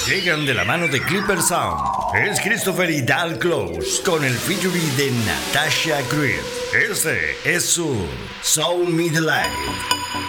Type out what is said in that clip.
llegan de la mano de Clipper Sound. Es Christopher y Dal Close con el featuring de Natasha Creed. Este es su Soul Me the Light.